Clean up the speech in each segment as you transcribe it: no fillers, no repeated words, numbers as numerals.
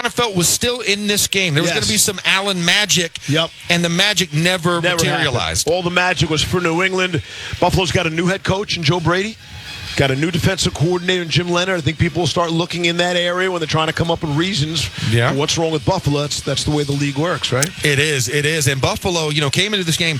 kind of felt was still in this game. There was going to be some Allen magic, and the magic never materialized. All the magic was for New England. Buffalo's got a new head coach in Joe Brady. Got a new defensive coordinator in Jim Leonard. I think people will start looking in that area when they're trying to come up with reasons for what's wrong with Buffalo. That's the way the league works, right? It is. And Buffalo, came into this game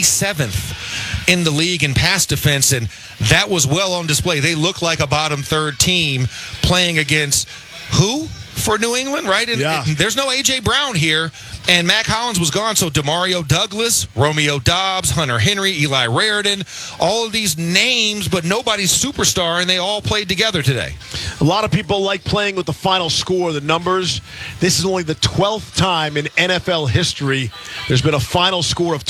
27th in the league in pass defense, and that was well on display. They look like a bottom third team playing against who for New England, right? And there's no A.J. Brown here. And Mac Hollins was gone, so Demario Douglas, Romeo Doubs, Hunter Henry, Eli Raridan, all of these names, but nobody's superstar, and they all played together today. A lot of people like playing with the final score, the numbers. This is only the 12th time in NFL history there's been a final score of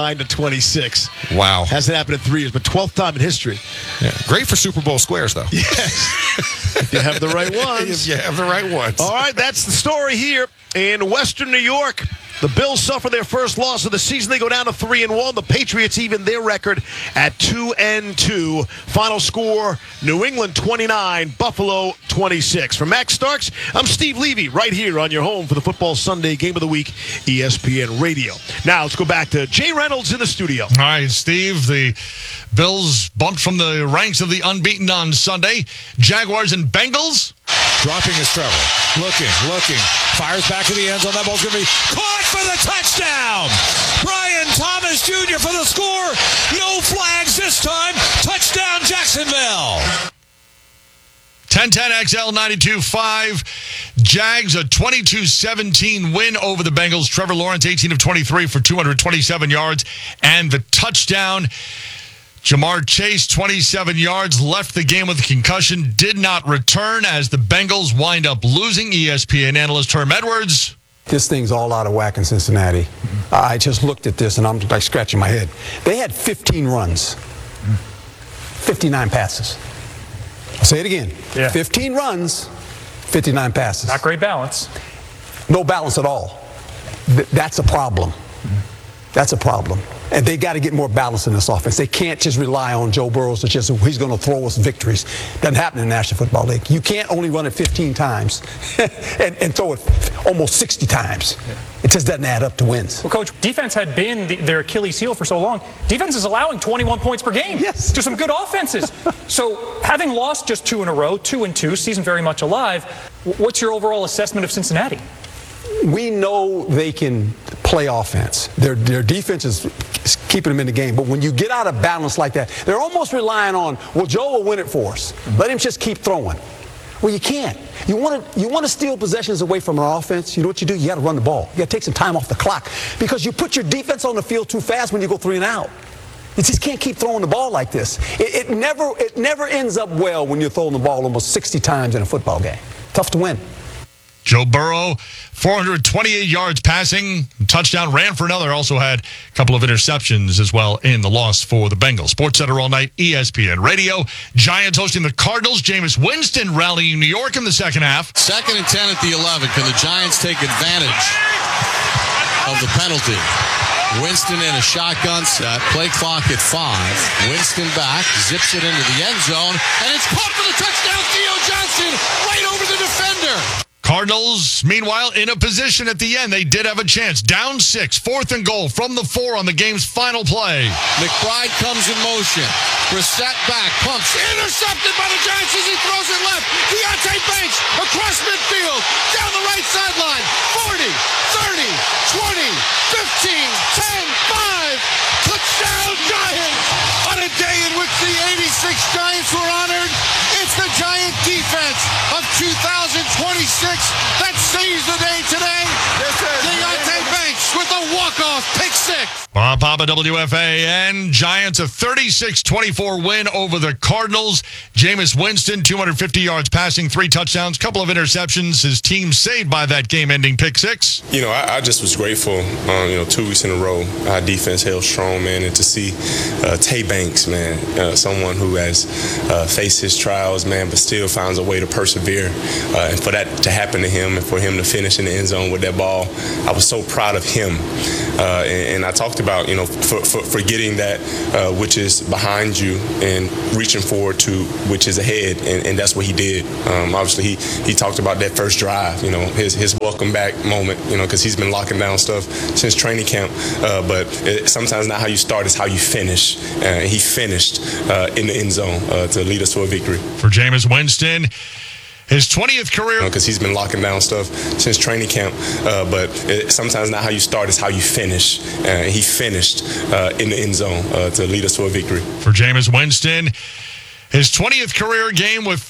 29-26. Wow. Hasn't happened in 3 years, but 12th time in history. Yeah. Great for Super Bowl squares, though. Yes. If you have the right ones. If you have the right ones. All right, that's the story here in Western New York. The Bills suffer their first loss of the season. They go down to 3-1. The Patriots even their record at 2-2. Final score, New England 29, Buffalo 26. For Max Starks, I'm Steve Levy, right here on your home for the Football Sunday Game of the Week, ESPN Radio. Now let's go back to Jay Reynolds in the studio. All right, Steve, the Bills bumped from the ranks of the unbeaten on Sunday. Jaguars and Bengals. Dropping his treble. Looking. Fires back to the end zone. That ball's going to be caught for the touchdown. Brian Thomas Jr. for the score. No flags this time. Touchdown, Jacksonville. 10-10 XL 92.5. Jags a 22-17 win over the Bengals. Trevor Lawrence 18 of 23 for 227 yards and the touchdown. Jamar Chase, 27 yards, left the game with a concussion, did not return as the Bengals wind up losing. ESPN analyst Herm Edwards. This thing's all out of whack in Cincinnati. I just looked at this and I'm like scratching my head. They had 15 runs, 59 passes. I'll say it again. 15 runs, 59 passes. Not great balance. No balance at all. That's a problem. That's a problem. And they got to get more balance in this offense. They can't just rely on Joe Burrow to just, he's going to throw us victories. Doesn't happen in the National Football League. You can't only run it 15 times and throw it almost 60 times. It just doesn't add up to wins. Well, Coach, defense had been their Achilles heel for so long. Defense is allowing 21 points per game to some good offenses. So having lost just 2 in a row, 2-2, season very much alive, what's your overall assessment of Cincinnati? We know they can play offense. Their defense is keeping them in the game. But when you get out of balance like that, they're almost relying on, well, Joe will win it for us. Let him just keep throwing. Well, you can't. You want to steal possessions away from our offense. You know what you do? You got to run the ball. You got to take some time off the clock because you put your defense on the field too fast when you go 3 and out. You just can't keep throwing the ball like this. It never ends up well when you're throwing the ball almost 60 times in a football game. Tough to win. Joe Burrow, 428 yards passing, touchdown, ran for another, also had a couple of interceptions as well in the loss for the Bengals. SportsCenter all night, ESPN Radio. Giants hosting the Cardinals. Jameis Winston rallying New York in the second half. 2nd and 10 at the 11. Can the Giants take advantage of the penalty? Winston in a shotgun set. Play clock at 5. Winston back, zips it into the end zone, and it's caught for the touchdown. Theo Johnson right over the defender. Cardinals, meanwhile, in a position at the end. They did have a chance. Down 6, 4th and goal from the 4 on the game's final play. McBride comes in motion. Brissett back, pumps, intercepted by the Giants as he throws it left. Deontay Banks across midfield, down the right sideline. 40, 30, 20, 15, 10, 5. Touchdown Giants! On a day in which the 86 Giants were honored, it's the Giant defense of 2026 that saves the day today. Deontay Banks with a walk-off pick 6. Bob Papa, WFAN. Giants a 36-24 win over the Cardinals. Jameis Winston, 250 yards passing, 3 touchdowns, couple of interceptions. His team saved by that game-ending pick 6. I just was grateful. 2 weeks in a row, our defense held strong, man, and to see Tay Banks, man, someone who has faced his trials, man, but still finds a way to persevere. And for that to happen to him and for him to finish in the end zone with that ball, I was so proud of him. And I talked about about, forgetting that which is behind you and reaching forward to which is ahead, and that's what he did. Obviously, he talked about that first drive, his welcome back moment, because he's been locking down stuff since training camp. But sometimes not how you start, it's how you finish. He finished in the end zone to lead us to a victory. For Jameis Winston, his 20th career. Because he's been locking down stuff since training camp. But sometimes not how you start, it's how you finish. He finished in the end zone to lead us to a victory. For Jameis Winston, his 20th career game with